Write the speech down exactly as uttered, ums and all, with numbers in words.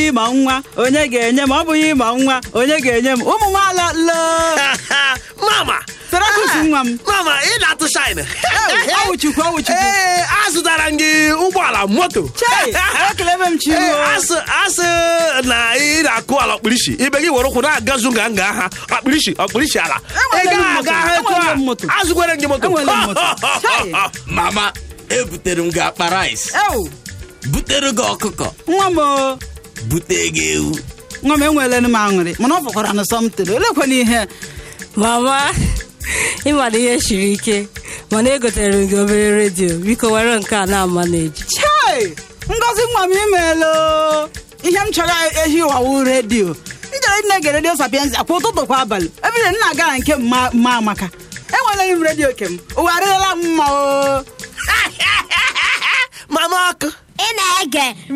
bụghị ịma nwa onye ga-enye m, ọ bụghị ịma nwa onye ga-enye m. Ụmụ nwaala loo mama Sarakus nwa m. mama ị na-atụ shine. Ọwụchukwu ọwụchukwu. Ee, azụtara m gị ụgbọala moto. Chei, ekelebe m chiwo. asị asị na ị na-akụ ala ọkpụrịsị ibe gị were ụkwụ na-agazu nga nga ha ọkpụrịsị ọkpụrịsị ala ị gaghị aga ha etu a azụkwere gị moto. mama ebutere m gị akpa rice, butere gị ọkụkọ, nwa m bute gị ewu. nwa m enweela m aṅụrị mana ọ fọkwara na sọmtin. Olekwana ihe mama ịmana ihe siri ike mana egotere m gị obere redio, biko were nke a na-ama na-eji. chei Ngozi nwa m imeela ihe m chọrọ ehi ụwawu redio. Ijere nne gị redio Sapienza kwa ụtụtụ kwa abalị ebile nna aga na nke mma amaka. Enwere m redio kem ụgharịrịla m mma o mama ọkụ ị na-ege